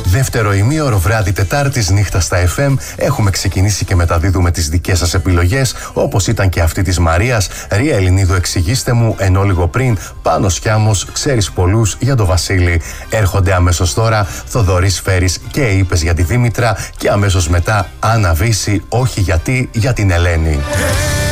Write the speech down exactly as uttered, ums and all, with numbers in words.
Δεύτερο ημίωρο βράδυ Τετάρτης νύχτα στα εφ εμ. Έχουμε ξεκινήσει και μεταδίδουμε τις δικές σας επιλογές, όπως ήταν και αυτή της Μαρίας. Ρία Ελληνίδου, εξηγήστε μου, ενώ λίγο πριν Πάνος Σκιάμος, ξέρεις πολλούς για το Βασίλη. Έρχονται αμέσως τώρα Θοδωρής Φέρης και είπες για τη Δήμητρα, και αμέσως μετά Άννα Βύση, όχι γιατί, για την Ελένη.